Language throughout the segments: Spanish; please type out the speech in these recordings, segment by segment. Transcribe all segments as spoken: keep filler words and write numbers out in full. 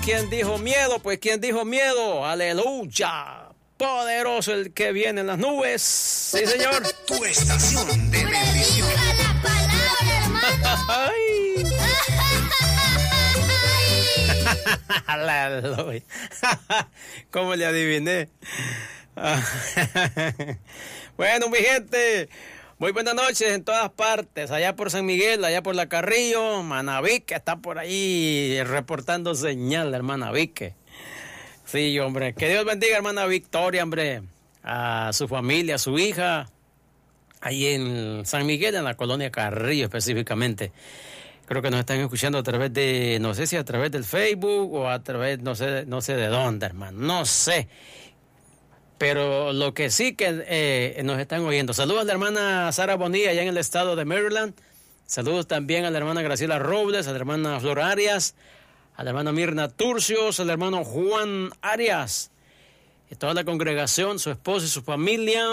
¿Quién dijo miedo? Pues ¿quién dijo miedo? Aleluya. Poderoso el que viene en las nubes. Sí, señor. Tu estación de bendición. Predica la palabra, hermano. Ay. Aleluya. ¿Cómo le adiviné? Bueno, mi gente, muy buenas noches en todas partes, allá por San Miguel, allá por La Carrillo, Manaví, que está por ahí reportando señal, hermana Vique. Sí, hombre, que Dios bendiga, hermana Victoria, hombre, a su familia, a su hija, ahí en San Miguel, en la colonia Carrillo específicamente. Creo que nos están escuchando a través de, no sé si a través del Facebook o a través, no sé, no sé de dónde, hermano, no sé. Pero lo que sí que eh, nos están oyendo. Saludos a la hermana Sara Bonilla, allá en el estado de Maryland. Saludos también a la hermana Graciela Robles, a la hermana Flor Arias, a la hermana Mirna Turcios, al hermano Juan Arias, y toda la congregación, su esposo y su familia.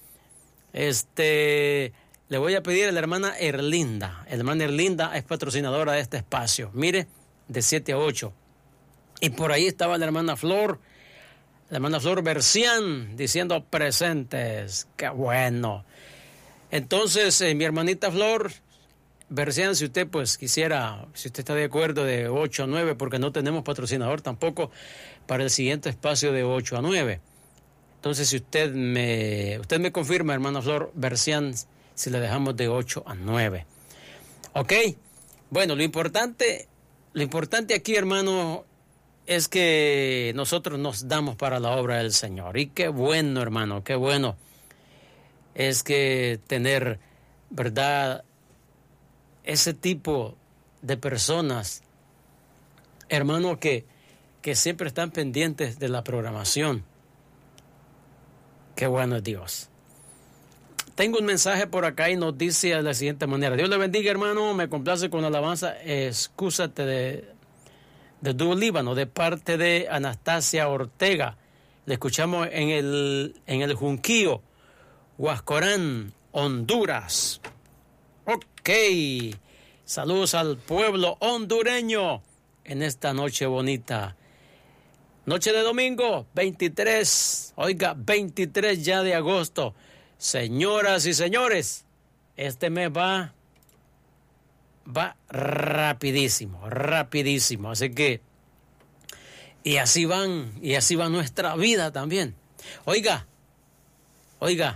Este, le voy a pedir a la hermana Erlinda. La hermana Erlinda es patrocinadora de este espacio. Mire, de siete a ocho. Y por ahí estaba la hermana Flor. La hermana Flor Bercián diciendo presentes. ¡Qué bueno! Entonces, eh, mi hermanita Flor Bercián, si usted pues quisiera, si usted está de acuerdo de ocho a nueve, porque no tenemos patrocinador tampoco para el siguiente espacio de ocho a nueve. Entonces, si usted me, usted me confirma, hermana Flor Bercián, si le dejamos de ocho a nueve. ¿Ok? Bueno, lo importante, lo importante aquí, hermano, es que nosotros nos damos para la obra del Señor. Y qué bueno, hermano, qué bueno es que tener, ¿verdad?, ese tipo de personas, hermano, que, que siempre están pendientes de la programación. Qué bueno es Dios. Tengo un mensaje por acá y nos dice de la siguiente manera. Dios le bendiga, hermano, me complace con la alabanza Excúsate de... de Dúo Líbano, de parte de Anastasia Ortega. Le escuchamos en el, en el Junquillo, Huascorán, Honduras. Ok, saludos al pueblo hondureño en esta noche bonita. Noche de domingo, veintitrés, oiga, veintitrés ya de agosto. Señoras y señores, este mes va... va rapidísimo, rapidísimo, así que, y así van, y así va nuestra vida también. Oiga, oiga,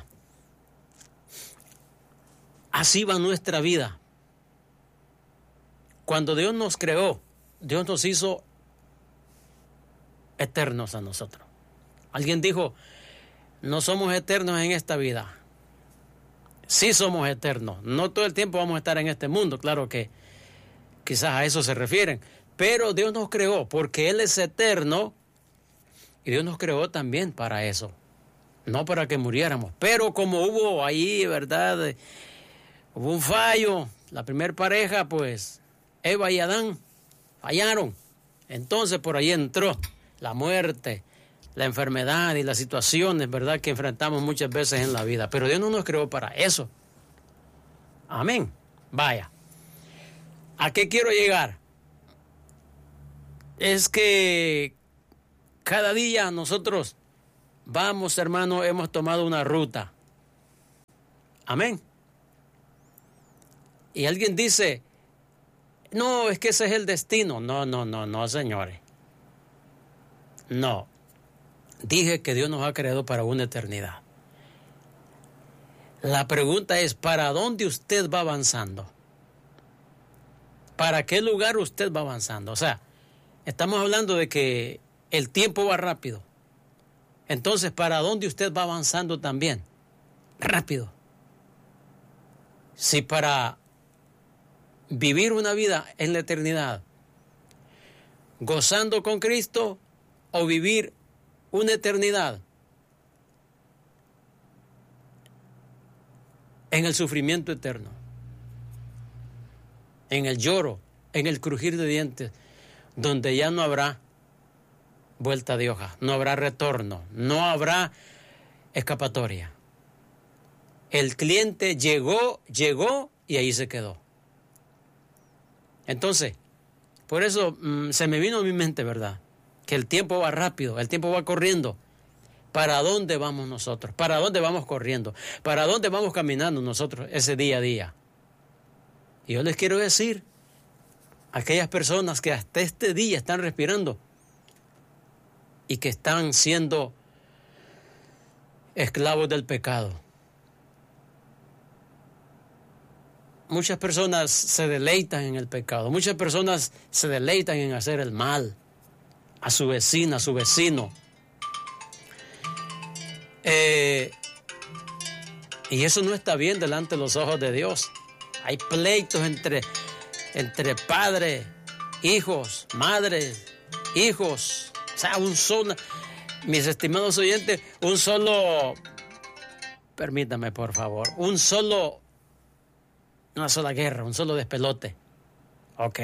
así va nuestra vida. Cuando Dios nos creó, Dios nos hizo eternos a nosotros. Alguien dijo, no somos eternos en esta vida. Sí somos eternos, no todo el tiempo vamos a estar en este mundo, claro que quizás a eso se refieren, pero Dios nos creó porque Él es eterno y Dios nos creó también para eso, no para que muriéramos, pero como hubo ahí, ¿verdad?, hubo un fallo, la primer pareja, pues Eva y Adán fallaron, entonces por ahí entró la muerte, la enfermedad y las situaciones, ¿verdad?, que enfrentamos muchas veces en la vida. Pero Dios no nos creó para eso. Amén. Vaya. ¿A qué quiero llegar? Es que cada día nosotros vamos, hermano, hemos tomado una ruta. Amén. Y alguien dice, no, es que ese es el destino. No, no, no, no, señores. No. Dije que Dios nos ha creado para una eternidad. La pregunta es, ¿para dónde usted va avanzando? ¿Para qué lugar usted va avanzando? O sea, estamos hablando de que el tiempo va rápido. Entonces, ¿para dónde usted va avanzando también? Rápido. Si para vivir una vida en la eternidad, gozando con Cristo, o vivir una eternidad en el sufrimiento eterno, en el lloro, en el crujir de dientes, donde ya no habrá vuelta de hoja, no habrá retorno, no habrá escapatoria. El cliente llegó, llegó y ahí se quedó. Entonces, por eso mmm, se me vino a mi mente, ¿verdad?, que el tiempo va rápido, el tiempo va corriendo. ¿Para dónde vamos nosotros? ¿Para dónde vamos corriendo? ¿Para dónde vamos caminando nosotros ese día a día? Y yo les quiero decir, aquellas personas que hasta este día están respirando y que están siendo esclavos del pecado. Muchas personas se deleitan en el pecado, muchas personas se deleitan en hacer el mal a su vecina, a su vecino. Eh, y eso no está bien delante de los ojos de Dios. Hay pleitos entre, entre padres, hijos, madres, hijos. O sea, un solo, mis estimados oyentes, un solo, permítame por favor, un solo, una sola guerra, un solo despelote. Ok.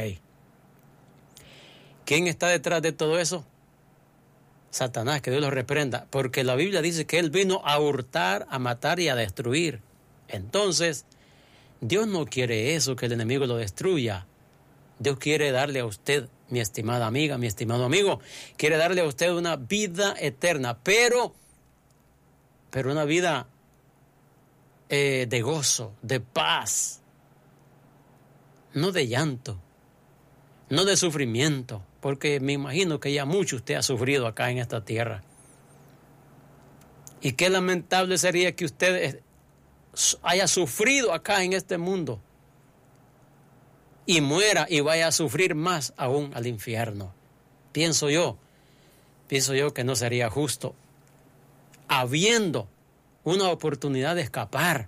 ¿Quién está detrás de todo eso? Satanás, que Dios lo reprenda, porque la Biblia dice que él vino a hurtar, a matar y a destruir. Entonces, Dios no quiere eso, que el enemigo lo destruya. Dios quiere darle a usted, mi estimada amiga, mi estimado amigo, quiere darle a usted una vida eterna, pero, pero una vida eh, de gozo, de paz, no de llanto, no de sufrimiento, porque me imagino que ya mucho usted ha sufrido acá en esta tierra. Y qué lamentable sería que usted haya sufrido acá en este mundo y muera y vaya a sufrir más aún al infierno. Pienso yo, pienso yo que no sería justo, habiendo una oportunidad de escapar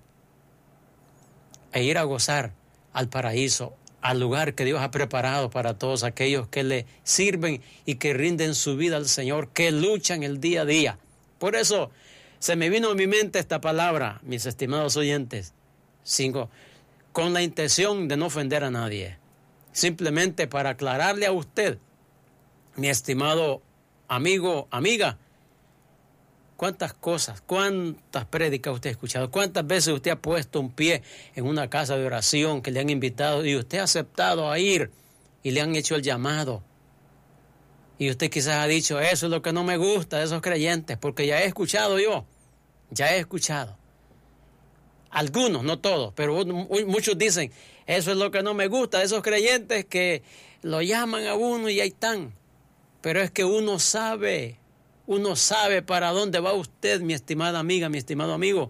e ir a gozar al paraíso, al lugar que Dios ha preparado para todos aquellos que le sirven y que rinden su vida al Señor, que luchan el día a día. Por eso se me vino a mi mente esta palabra, mis estimados oyentes, cinco, con la intención de no ofender a nadie, simplemente para aclararle a usted, mi estimado amigo, amiga, cuántas cosas, cuántas prédicas usted ha escuchado, cuántas veces usted ha puesto un pie en una casa de oración que le han invitado y usted ha aceptado a ir y le han hecho el llamado. Y usted quizás ha dicho, eso es lo que no me gusta de esos creyentes, porque ya he escuchado yo, ya he escuchado. Algunos, no todos, pero muchos dicen, eso es lo que no me gusta de esos creyentes que lo llaman a uno y ahí están. Pero es que uno sabe, uno sabe para dónde va usted, mi estimada amiga, mi estimado amigo.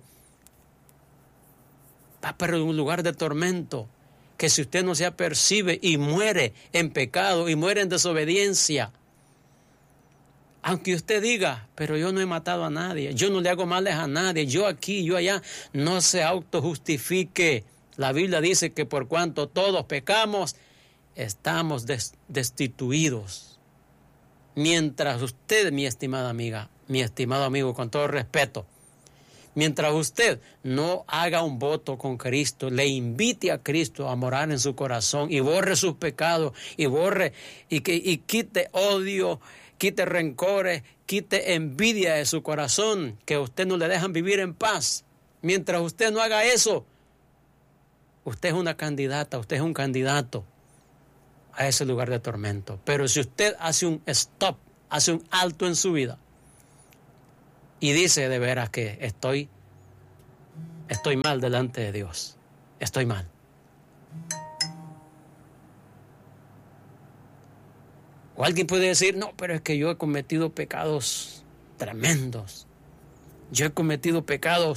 Va para un lugar de tormento, que si usted no se apercibe y muere en pecado y muere en desobediencia, aunque usted diga, pero yo no he matado a nadie, yo no le hago males a nadie, yo aquí, yo allá, no se autojustifique. La Biblia dice que por cuanto todos pecamos, estamos des- destituidos. Mientras usted, mi estimada amiga, mi estimado amigo, con todo respeto, mientras usted no haga un voto con Cristo, le invite a Cristo a morar en su corazón y borre sus pecados y borre y, que, y quite odio, quite rencores, quite envidia de su corazón, que a usted no le dejan vivir en paz. Mientras usted no haga eso, usted es una candidata, usted es un candidato a ese lugar de tormento. Pero si usted hace un stop, hace un alto en su vida y dice de veras que estoy, estoy mal delante de Dios, estoy mal. O alguien puede decir, no, pero es que yo he cometido pecados tremendos. Yo he cometido pecados,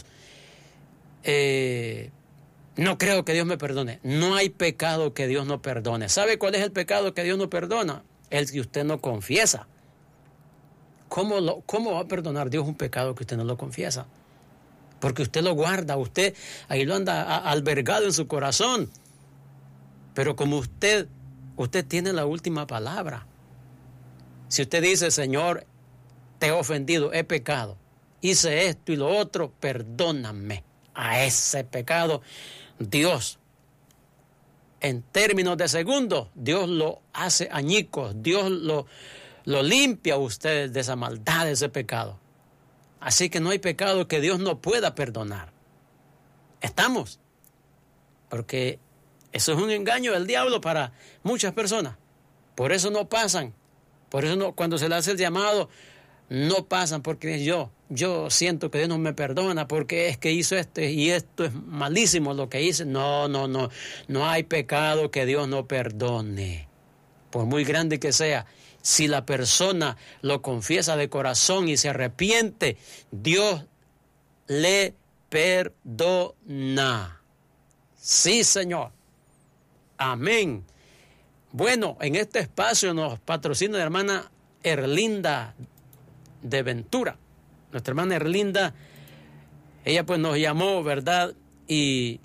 eh, no creo que Dios me perdone. No hay pecado que Dios no perdone. ¿Sabe cuál es el pecado que Dios no perdona? El que usted no confiesa. ¿Cómo, lo, ¿Cómo va a perdonar Dios un pecado que usted no lo confiesa? Porque usted lo guarda, usted ahí lo anda a, albergado en su corazón. Pero como usted, usted tiene la última palabra. Si usted dice, Señor, te he ofendido, he pecado, hice esto y lo otro, perdóname. A ese pecado, Dios, en términos de segundos, Dios lo hace añicos, Dios lo, lo limpia a usted de esa maldad, de ese pecado. Así que no hay pecado que Dios no pueda perdonar. ¿Estamos? Porque eso es un engaño del diablo para muchas personas. Por eso no pasan Por eso no, cuando se le hace el llamado, no pasan porque yo, yo siento que Dios no me perdona porque es que hizo esto y esto es malísimo lo que hice. No, no, no, no hay pecado que Dios no perdone, por muy grande que sea. Si la persona lo confiesa de corazón y se arrepiente, Dios le perdona. Sí, Señor. Amén. Bueno, en este espacio nos patrocina la hermana Erlinda de Ventura. Nuestra hermana Erlinda, ella pues nos llamó, ¿verdad? Y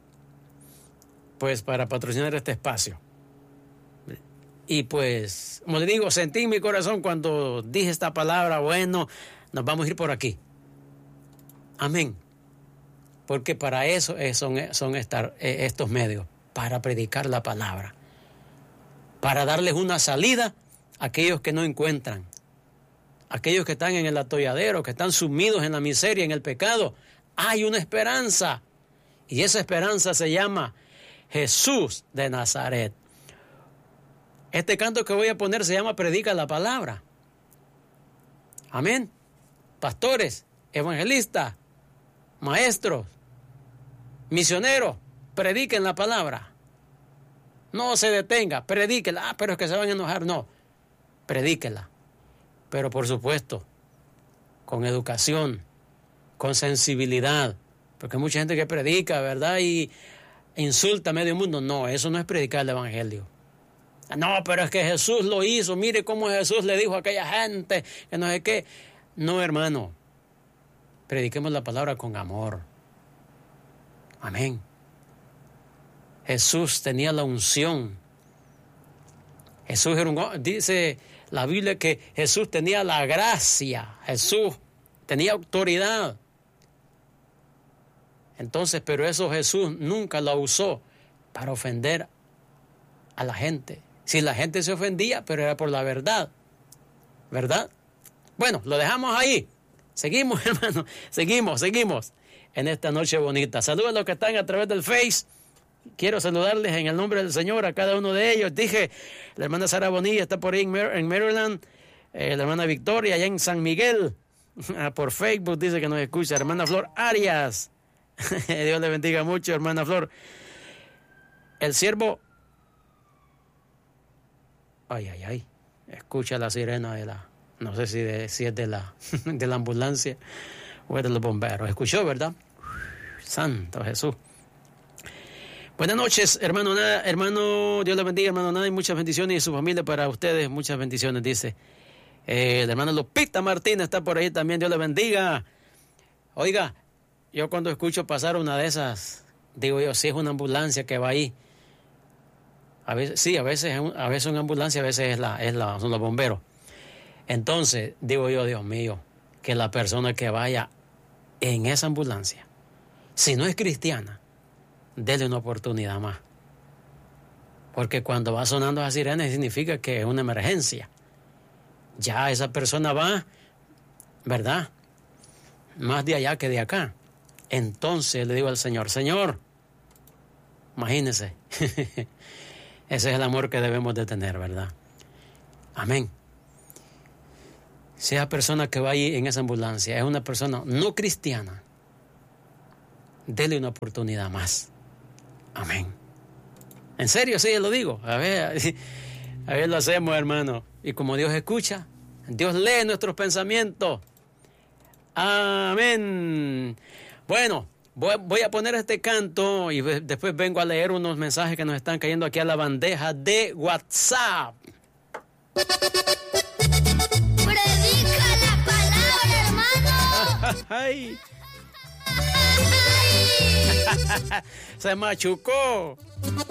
pues para patrocinar este espacio. Y pues, como le digo, sentí en mi corazón cuando dije esta palabra, bueno, nos vamos a ir por aquí. Amén. Porque para eso son, son estar, estos medios, para predicar la palabra, para darles una salida a aquellos que no encuentran, aquellos que están en el atolladero, que están sumidos en la miseria, en el pecado. Hay una esperanza, y esa esperanza se llama Jesús de Nazaret. Este canto que voy a poner se llama Predica la Palabra. Amén. Pastores, evangelistas, maestros, misioneros, prediquen la palabra. No se detenga, predíquela. Ah, pero es que se van a enojar. No, predíquela. Pero por supuesto, con educación, con sensibilidad. Porque hay mucha gente que predica, ¿verdad? Y insulta a medio mundo. No, eso no es predicar el evangelio. No, pero es que Jesús lo hizo. Mire cómo Jesús le dijo a aquella gente que no sé qué. No, hermano. Prediquemos la palabra con amor. Amén. Jesús tenía la unción. Jesús era un, dice la Biblia que Jesús tenía la gracia. Jesús tenía autoridad. Entonces, pero eso Jesús nunca lo usó para ofender a la gente. Si la gente se ofendía, pero era por la verdad. ¿Verdad? Bueno, lo dejamos ahí. Seguimos, hermano. Seguimos, seguimos en esta noche bonita. Saludos a los que están a través del Face. Quiero saludarles en el nombre del Señor a cada uno de ellos. Dije, la hermana Sara Bonilla está por ahí en, Mar- en Maryland. Eh, la hermana Victoria allá en San Miguel. Por Facebook dice que nos escucha. Hermana Flor Arias. Dios le bendiga mucho, hermana Flor. El siervo... Ay, ay, ay. Escucha la sirena de la... No sé si, de, si es de la, de la ambulancia o es de los bomberos. ¿Escuchó, verdad? Santo Jesús. Buenas noches, hermano, hermano, Dios le bendiga, hermano Nada, y muchas bendiciones y su familia para ustedes, muchas bendiciones, dice. Eh, el hermano Lupita Martínez está por ahí también, Dios le bendiga. Oiga, yo cuando escucho pasar una de esas, digo yo, si es una ambulancia que va ahí. A veces, sí, a veces, a veces una ambulancia, a veces es la, es la, son los bomberos. Entonces, digo yo, Dios mío, que la persona que vaya en esa ambulancia, si no es cristiana, déle una oportunidad más. Porque cuando va sonando esa sirena significa que es una emergencia. Ya esa persona va, ¿verdad? Más de allá que de acá. Entonces le digo al Señor, Señor, imagínese, ese es el amor que debemos de tener, ¿verdad? Amén. Si esa persona que va ahí en esa ambulancia es una persona no cristiana, dele una oportunidad más. Amén. En serio, sí, lo digo. A ver, a ver, lo hacemos, hermano. Y como Dios escucha, Dios lee nuestros pensamientos. Amén. Bueno, voy, voy a poner este canto y después vengo a leer unos mensajes que nos están cayendo aquí a la bandeja de WhatsApp. Predica la palabra, hermano. Ay. Se machucó.